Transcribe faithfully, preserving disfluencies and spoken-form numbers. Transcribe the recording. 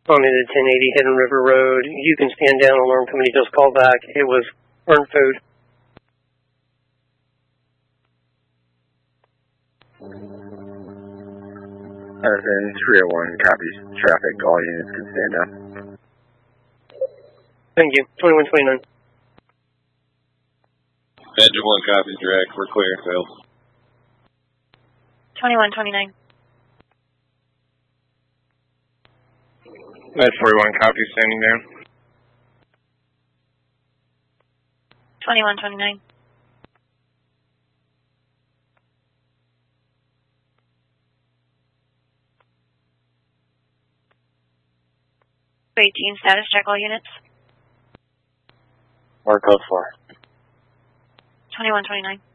On the ten eighty Hidden River Road. You can stand down. Alarm company just called back. It was burnt food. Arson three oh one copies traffic. All units can stand down. Thank you. twenty-one twenty-nine. Badger one copies direct. We're clear. Failed. twenty-one twenty-nine. That's forty-one copies standing down. twenty-one twenty-nine. eighteen, status check all units. Or code four. twenty-one twenty-nine.